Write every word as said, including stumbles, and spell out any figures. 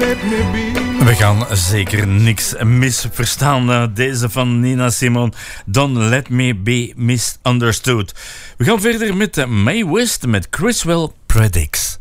We gaan zeker niks misverstaan. Deze van Nina Simone, Don't Let Me Be Misunderstood. We gaan verder met Mae West met Criswell Predicts.